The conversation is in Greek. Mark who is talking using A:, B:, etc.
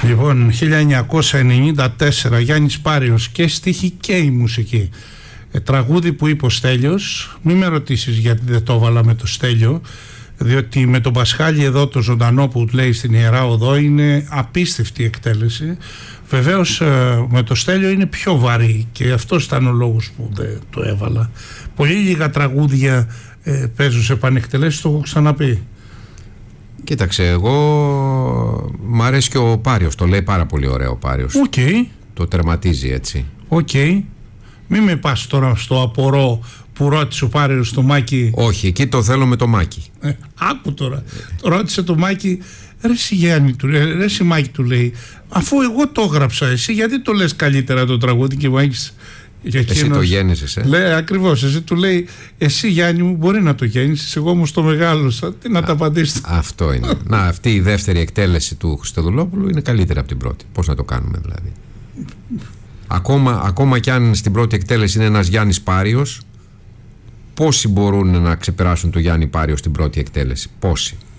A: Λοιπόν, 1994, Γιάννης Πάριος, και στίχη και η μουσική. Τραγούδι που είπε ο Στέλιος. Μην με ρωτήσεις γιατί δεν το έβαλα με το Στέλιο, διότι με τον Πασχάλη εδώ το ζωντανό που λέει στην Ιερά Οδό είναι απίστευτη εκτέλεση. Βεβαίως με το Στέλιο είναι πιο βαρύ και αυτός ήταν ο λόγος που δεν το έβαλα. Πολύ λίγα τραγούδια παίζουν σε πανεκτελέσεις, το έχω ξαναπεί.
B: Κοίταξε, εγώ μ' αρέσει και ο Πάριος, το λέει πάρα πολύ ωραίο ο Πάριος. Το τερματίζει έτσι.
A: Μην με πας τώρα στο απορώ που ρώτησε ο Πάριος το Μάκη.
B: Όχι, εκεί το θέλω με το Μάκη.
A: Άκου τώρα. Ρώτησε το Μάκη, ρε εσύ Γιάννη, ρε εσύ Μάκη, του λέει, αφού εγώ το έγραψα, εσύ γιατί το λες καλύτερα το τραγούδι? Και Μάκης,
B: εσύ το γέννησες,
A: λέει, ακριβώς, εσύ του λέει, εσύ Γιάννη μου μπορεί να το γέννησες, εγώ όμως το μεγάλωσα. Τι να τα απαντήσω?
B: Αυτό είναι. Να, αυτή η δεύτερη εκτέλεση του Χριστοδουλόπουλου είναι καλύτερη από την πρώτη. Πώς να το κάνουμε δηλαδή? Ακόμα κι αν στην πρώτη εκτέλεση είναι ένας Γιάννης Πάριος, πόσοι μπορούν να ξεπεράσουν το Γιάννη Πάριο στην πρώτη εκτέλεση? Πόσοι?